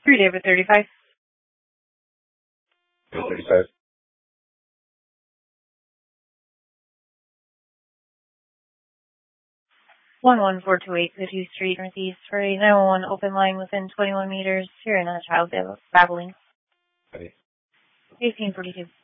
3 David 35. 35. 11428 50th Street Northeast for a 911 open line within 21 meters. You're in a child babbling. 1842.